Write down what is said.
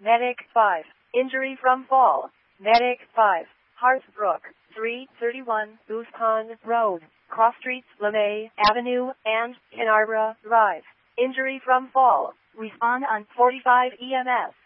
Medic 5. Injury from fall. Medic 5. Hearthbrook, 331 Buscon Road, Cross Streets, LeMay Avenue, and Canarbra Drive. Injury from fall. Respond on 45 EMS.